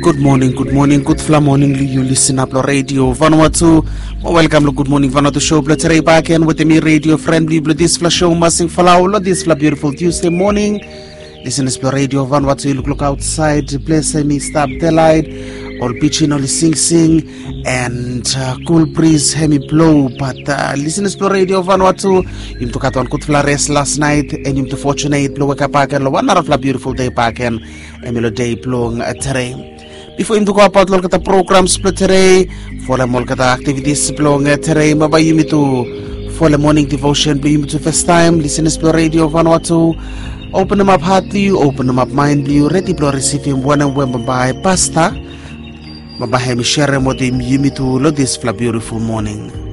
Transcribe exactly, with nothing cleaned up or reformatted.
good morning, good morning, good fla morning. You listen up, radio Vanuatu. Well, welcome, lo, good morning, Vanuatu show. Blo today back again with me, radio friendly. Blo this fla show, massing falau. This fla beautiful Tuesday morning. Listen to radio Vanuatu. Look, look outside. Place me stop the light. All pitching, all sing sing, and uh, cool breeze, heavy blow. But uh, listen to radio Vanuatu. You took out on good fla rest last night, and you to fortunate blow wake up again. One hour of a beautiful day back and a day blowing uh, today. Before him to go about look at the programs split today, for the molkata activities blowing uh, today, maba you to for the morning devotion, be to first time, listen to radio Vanuatu. Open them up heartly, open them up mindly, ready to receive him one and one by Pastor. Mabahem share with him, you to look this for a beautiful morning.